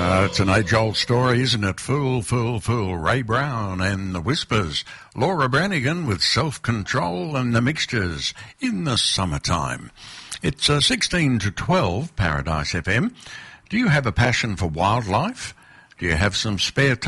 It's an age-old story, isn't it? Fool, fool, fool. Ray Brown and the Whispers. Laura Branigan with Self-Control and the Mixtures in the summertime. It's 16 to 12, Paradise FM. Do you have a passion for wildlife? Do you have some spare time?